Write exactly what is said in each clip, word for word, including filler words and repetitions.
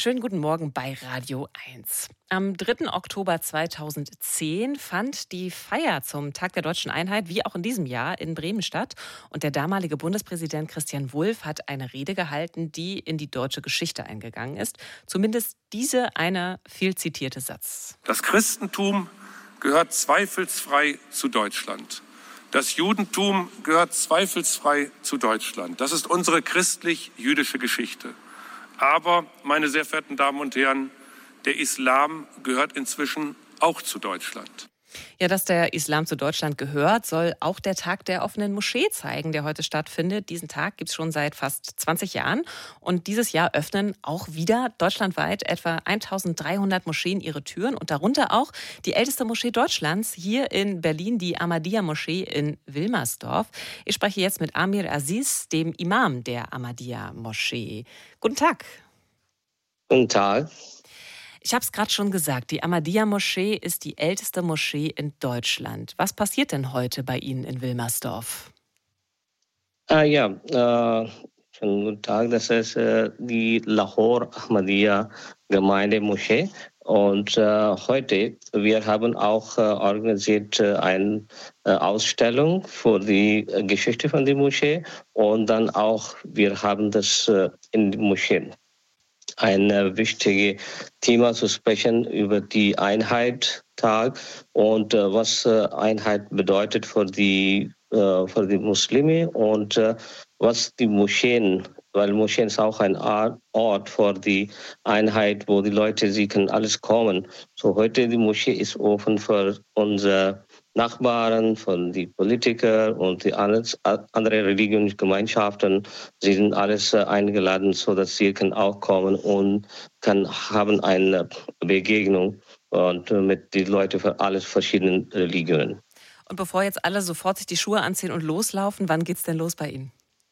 Schönen guten Morgen bei Radio eins. Am dritten Oktober zweitausendzehn fand die Feier zum Tag der Deutschen Einheit, wie auch in diesem Jahr, in Bremen statt. Und der damalige Bundespräsident Christian Wulff hat eine Rede gehalten, die in die deutsche Geschichte eingegangen ist. Zumindest diese eine viel zitierte Satz. Das Christentum gehört zweifelsfrei zu Deutschland. Das Judentum gehört zweifelsfrei zu Deutschland. Das ist unsere christlich-jüdische Geschichte. Aber, meine sehr verehrten Damen und Herren, der Islam gehört inzwischen auch zu Deutschland. Ja, dass der Islam zu Deutschland gehört, soll auch der Tag der offenen Moschee zeigen, der heute stattfindet. Diesen Tag gibt es schon seit fast zwanzig Jahren. Und dieses Jahr öffnen auch wieder deutschlandweit etwa eintausenddreihundert Moscheen ihre Türen. Und darunter auch die älteste Moschee Deutschlands hier in Berlin, die Ahmadiyya-Moschee in Wilmersdorf. Ich spreche jetzt mit Amir Aziz, dem Imam der Ahmadiyya-Moschee. Guten Tag. Guten Tag. Ich habe es gerade schon gesagt, die Ahmadiyya-Moschee ist die älteste Moschee in Deutschland. Was passiert denn heute bei Ihnen in Wilmersdorf? Ah, ja, äh, schönen guten Tag. Das ist äh, die Lahore Ahmadiyya Gemeindemoschee. Und äh, heute, wir haben auch äh, organisiert äh, eine äh, Ausstellung für die äh, Geschichte von der Moschee. Und dann auch, wir haben das äh, in die Moschee. Ein äh, wichtiges Thema zu sprechen über die Einheit-Tag und äh, was äh, Einheit bedeutet für die, äh, für die Muslime und äh, was die Moscheen, weil Moscheen ist auch ein Ort für die Einheit, wo die Leute, sie können alles kommen. So heute die Moschee ist offen für unsere Nachbarn, von die Politiker und die alles, andere Religionsgemeinschaften. Sie sind alles äh, eingeladen, so dass sie können auch kommen und kann haben eine Begegnung und äh, mit den Leuten für alles verschiedenen Religionen. Und bevor jetzt alle sofort sich die Schuhe anziehen und loslaufen, wann geht's denn los bei Ihnen?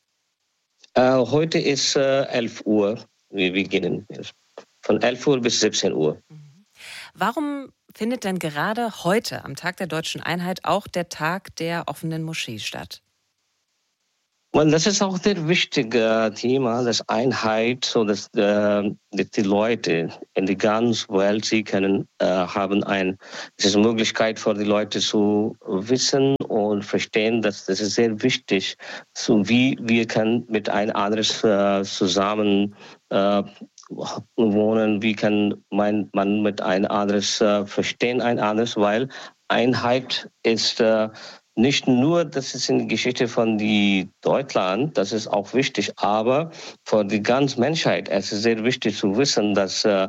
Äh, heute ist äh, elf Uhr. Wir beginnen von elf Uhr bis siebzehn Uhr. Warum findet denn gerade heute, am Tag der Deutschen Einheit, auch der Tag der offenen Moschee statt? Well, das ist auch ein wichtiges Thema, das Einheit, so dass, äh, dass die Leute in der ganzen Welt, sie können äh, haben ein, es ist eine Möglichkeit für die Leute zu wissen und verstehen, dass das ist sehr wichtig, so wie wir können mit ein anderes äh, zusammen äh, wohnen, wie kann man, man mit ein anderes äh, verstehen, ein anderes, weil Einheit ist äh, nicht nur, das ist in der Geschichte von die Deutschland, das ist auch wichtig, aber für die ganze Menschheit, es ist sehr wichtig zu wissen, dass äh,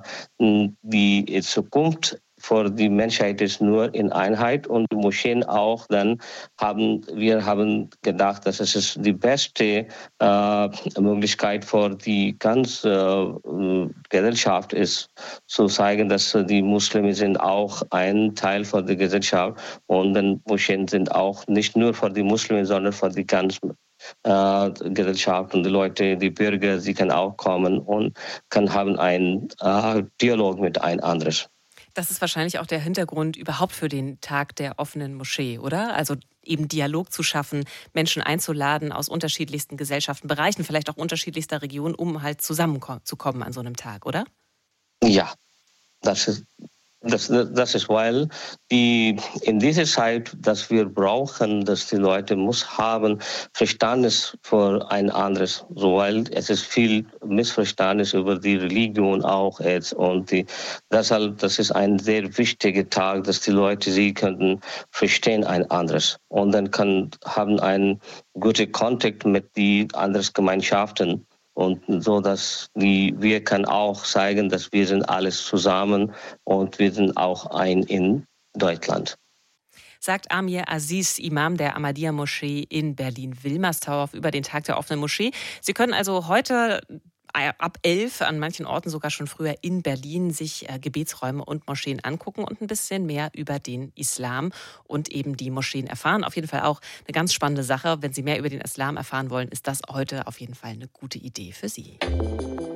die Zukunft für die Menschheit ist nur in Einheit und die Moscheen auch. Dann haben wir haben gedacht, dass es ist die beste äh, Möglichkeit für die ganze äh, Gesellschaft ist, zu zeigen, dass die Muslime sind auch ein Teil von der Gesellschaft und die Moscheen sind auch nicht nur für die Muslime, sondern für die ganze äh, Gesellschaft und die Leute, die Bürger, sie können auch kommen und können haben einen äh, Dialog mit ein anderes. Das ist wahrscheinlich auch der Hintergrund überhaupt für den Tag der offenen Moschee, oder? Also eben Dialog zu schaffen, Menschen einzuladen aus unterschiedlichsten Gesellschaften, Bereichen, vielleicht auch unterschiedlichster Regionen, um halt zusammenzukommen an so einem Tag, oder? Ja, das ist Das, das ist, weil die in dieser Zeit, dass wir brauchen, dass die Leute muss haben Verständnis für ein anderes, so weil es ist viel Missverständnis über die Religion auch jetzt und die, deshalb das ist ein sehr wichtiger Tag, dass die Leute sie könnten verstehen ein anderes und dann kann haben einen guten Kontakt mit die anderen Gemeinschaften. Und so, dass die, wir können auch zeigen, dass wir sind alles zusammen und wir sind auch ein in Deutschland. Sagt Amir Aziz, Imam der Ahmadiyya-Moschee in Berlin-Wilmersdorf über den Tag der offenen Moschee. Sie können also heute ab elf, an manchen Orten sogar schon früher in Berlin, sich äh, Gebetsräume und Moscheen angucken und ein bisschen mehr über den Islam und eben die Moscheen erfahren. Auf jeden Fall auch eine ganz spannende Sache. Wenn Sie mehr über den Islam erfahren wollen, ist das heute auf jeden Fall eine gute Idee für Sie.